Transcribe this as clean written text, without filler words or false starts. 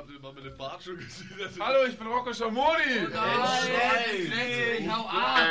Habt ihr mal mit dem Bart schon gesehen? Hallo, ich bin Rocco Schamoni. Nein, hau ab.